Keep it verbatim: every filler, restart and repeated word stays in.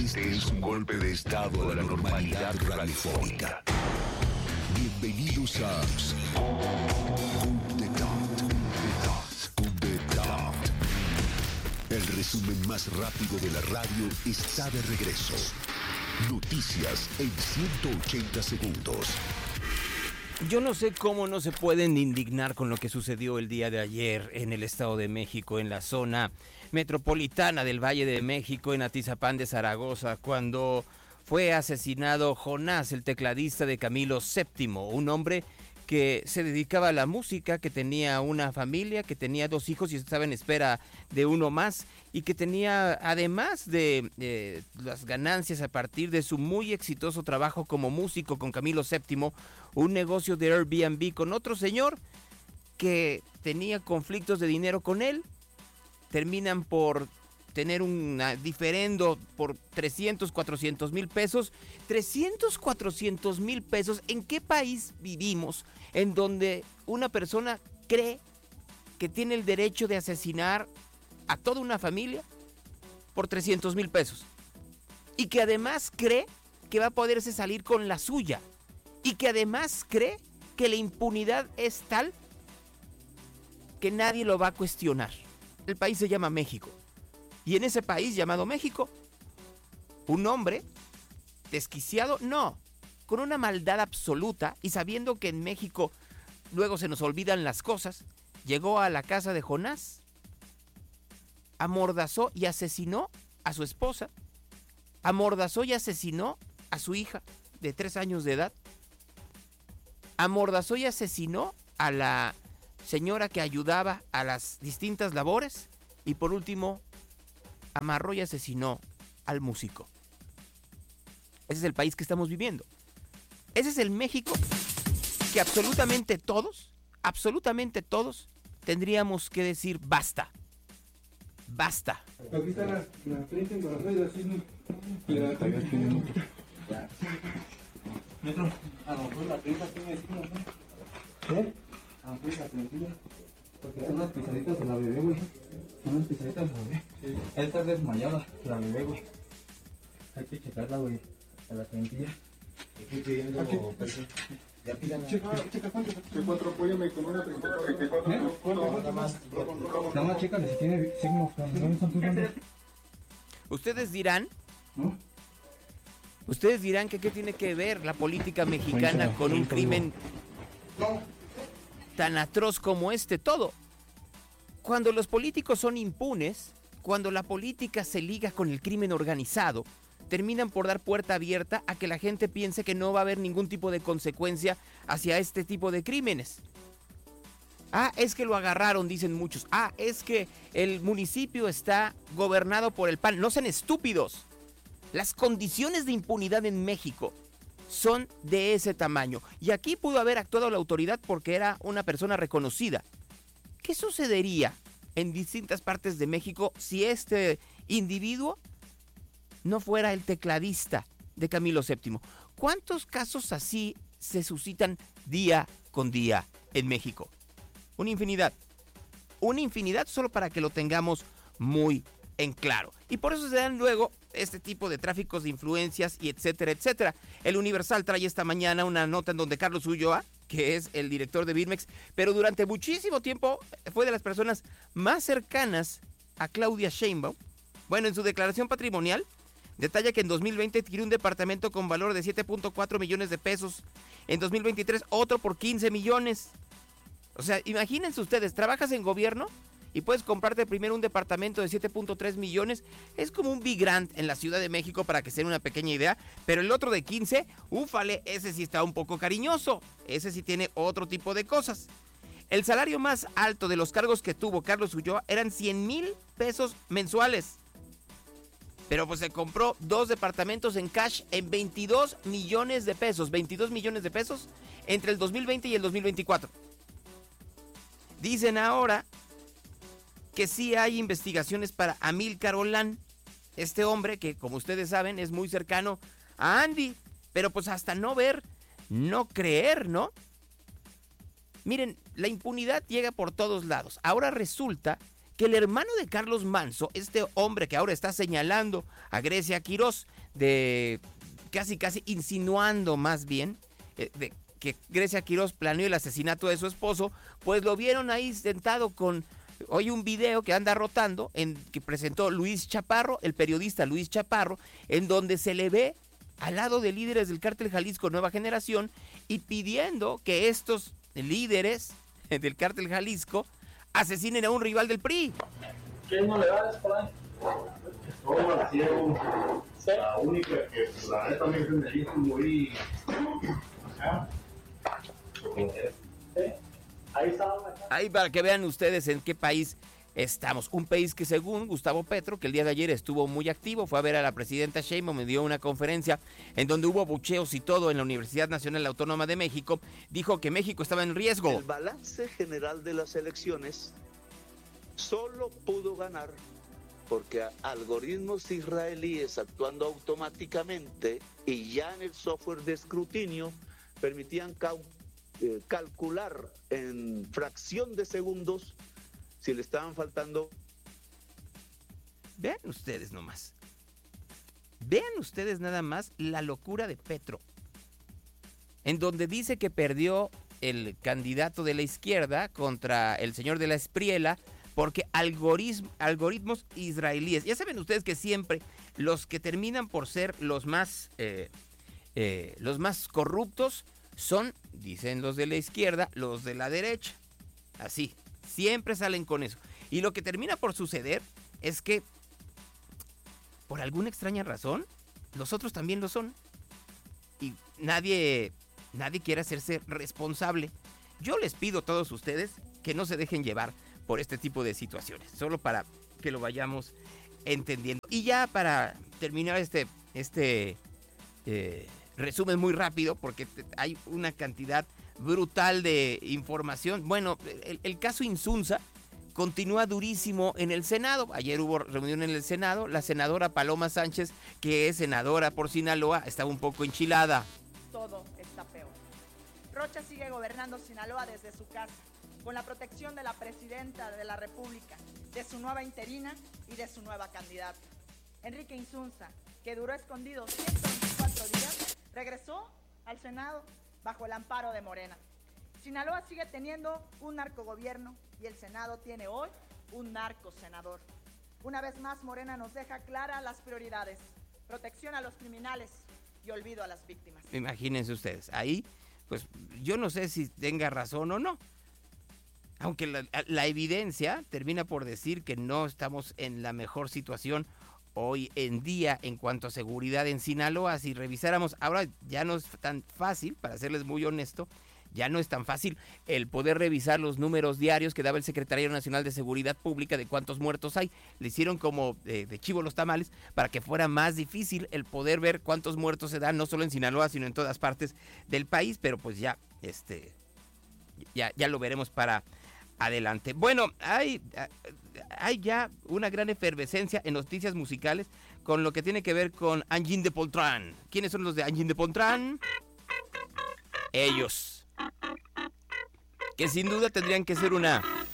Este es un golpe de estado a la normalidad radiofónica. Bienvenidos a Coup d'Etat. Coup d'Etat. El resumen más rápido de la radio está de regreso. Noticias en ciento ochenta segundos. Yo no sé cómo no se pueden indignar con lo que sucedió el día de ayer en el Estado de México, en la zona metropolitana del Valle de México, en Atizapán de Zaragoza, cuando fue asesinado Jonás, el tecladista de Camilo séptimo, un hombre que se dedicaba a la música, que tenía una familia, que tenía dos hijos y estaba en espera de uno más, y que tenía, además de eh, las ganancias a partir de su muy exitoso trabajo como músico con Camilo séptimo, un negocio de Airbnb con otro señor que tenía conflictos de dinero con él. Terminan por tener un diferendo por trescientos, cuatrocientos mil pesos. trescientos, cuatrocientos mil pesos. ¿En qué país vivimos en donde una persona cree que tiene el derecho de asesinar a toda una familia por trescientos mil pesos? Y que además cree que va a poderse salir con la suya. Y que además cree que la impunidad es tal que nadie lo va a cuestionar. El país se llama México. Y en ese país llamado México, un hombre desquiciado, no, con una maldad absoluta y sabiendo que en México luego se nos olvidan las cosas, llegó a la casa de Jonás, amordazó y asesinó a su esposa, amordazó y asesinó a su hija de tres años de edad, amordazó y asesinó a la señora que ayudaba a las distintas labores y por último amarró y asesinó al músico. Ese es el país que estamos viviendo. Ese es el México que absolutamente todos, absolutamente todos tendríamos que decir basta. Basta. Aquí está la, la frente con las ruedas, sí, y la también. Metro, a lo mejor la prensa tiene encima, ¿no? ¿Eh? A lo mejor la plantilla. Porque son unas pisaditas de la bebé, güey. Son unas pisaditas de la bebé. Sí. Él está desmayada, la bebé, güey. Hay que checarla, güey. A la plantilla. Estoy pidiendo peso. Ya pídanla. Checa, checa, ¿cuánto? Que cuatro, apóyame con una treinta y cuatro. ¿Eh? Nada más. Nada más, chécale si tiene signos. ¿Dónde están tus nombres? Ustedes dirán... ¿No? Ustedes dirán que qué tiene que ver la política mexicana con un crimen tan atroz como este. Todo. Cuando los políticos son impunes, cuando la política se liga con el crimen organizado, terminan por dar puerta abierta a que la gente piense que no va a haber ningún tipo de consecuencia hacia este tipo de crímenes. Ah, es que lo agarraron, dicen muchos. Ah, es que el municipio está gobernado por el P A N. No sean estúpidos. Las condiciones de impunidad en México son de ese tamaño. Y aquí pudo haber actuado la autoridad porque era una persona reconocida. ¿Qué sucedería en distintas partes de México si este individuo no fuera el tecladista de Camilo séptimo? ¿Cuántos casos así se suscitan día con día en México? Una infinidad. Una infinidad solo para que lo tengamos muy en claro. Y por eso se dan luego este tipo de tráficos de influencias y etcétera, etcétera. El Universal trae esta mañana una nota en donde Carlos Ulloa, que es el director de Birmex, pero durante muchísimo tiempo fue de las personas más cercanas a Claudia Sheinbaum. Bueno, en su declaración patrimonial detalla que en dos mil veinte adquirió un departamento con valor de siete punto cuatro millones de pesos. En dos mil veintitrés otro por quince millones. O sea, imagínense ustedes, trabajas en gobierno y puedes comprarte primero un departamento de siete punto tres millones. Es como un Big Grand en la Ciudad de México, para que se den una pequeña idea. Pero el otro de quince, úfale, ese sí está un poco cariñoso. Ese sí tiene otro tipo de cosas. El salario más alto de los cargos que tuvo Carlos Ulloa eran cien mil pesos mensuales. Pero pues se compró dos departamentos en cash en veintidós millones de pesos. veintidós millones de pesos entre el dos mil veinte y el dos mil veinticuatro. Dicen ahora que sí hay investigaciones para Amílcar Olán, este hombre que, como ustedes saben, es muy cercano a Andy, pero pues hasta no ver, no creer, ¿no? Miren, la impunidad llega por todos lados. Ahora resulta que el hermano de Carlos Manso, este hombre que ahora está señalando a Grecia Quirós, de casi casi insinuando más bien eh, de que Grecia Quirós planeó el asesinato de su esposo, pues lo vieron ahí sentado con, hoy un video que anda rotando, en que presentó Luis Chaparro, el periodista Luis Chaparro, en donde se le ve al lado de líderes del Cártel Jalisco Nueva Generación y pidiendo que estos líderes del Cártel Jalisco asesinen a un rival del P R I. ¿Qué novedades por ahí? No, así es la única que la neta me me dijo muy acá. ¿Sí? Ahí está. Ahí para que vean ustedes en qué país estamos. Un país que según Gustavo Petro, que el día de ayer estuvo muy activo, fue a ver a la presidenta Sheinbaum, me dio una conferencia en donde hubo bucheos y todo en la Universidad Nacional Autónoma de México, dijo que México estaba en riesgo. El balance general de las elecciones solo pudo ganar porque algoritmos israelíes actuando automáticamente y ya en el software de escrutinio permitían cal- eh, calcular en fracción de segundos si le estaban faltando. Vean ustedes nomás. Vean ustedes nada más la locura de Petro. En donde dice que perdió el candidato de la izquierda contra el señor de la Espriela porque algoritm- algoritmos israelíes. Ya saben ustedes que siempre los que terminan por ser los más, eh, eh, los más corruptos son, dicen los de la izquierda, los de la derecha. Así. Siempre salen con eso. Y lo que termina por suceder es que, por alguna extraña razón, los otros también lo son. Y nadie, nadie quiere hacerse responsable. Yo les pido a todos ustedes que no se dejen llevar por este tipo de situaciones. Solo para que lo vayamos entendiendo. Y ya para terminar este, este eh, resumen muy rápido, porque hay una cantidad brutal de información. Bueno, el, el caso Insunza continúa durísimo en el Senado. Ayer hubo reunión en el Senado. La senadora Paloma Sánchez, que es senadora por Sinaloa, estaba un poco enchilada. Todo está peor. Rocha sigue gobernando Sinaloa desde su casa, con la protección de la presidenta de la República, de su nueva interina y de su nueva candidata. Enrique Insunza, que duró escondido ciento veinticuatro días, regresó al Senado bajo el amparo de Morena. Sinaloa sigue teniendo un narcogobierno y el Senado tiene hoy un narcosenador. Una vez más, Morena nos deja claras las prioridades: protección a los criminales y olvido a las víctimas. Imagínense ustedes, ahí, pues yo no sé si tenga razón o no. Aunque la, la evidencia termina por decir que no estamos en la mejor situación hoy en día en cuanto a seguridad en Sinaloa. Si revisáramos, ahora ya no es tan fácil, para serles muy honesto, ya no es tan fácil el poder revisar los números diarios que daba el Secretario Nacional de Seguridad Pública de cuántos muertos hay. Le hicieron como de, de chivo los tamales para que fuera más difícil el poder ver cuántos muertos se dan, no solo en Sinaloa, sino en todas partes del país, pero pues ya, este, ya, ya lo veremos para adelante. Bueno, hay, hay ya una gran efervescencia en noticias musicales con lo que tiene que ver con Angine de Poltrán. ¿Quiénes son los de Angine de Poltrán? Ellos. Que sin duda tendrían que ser una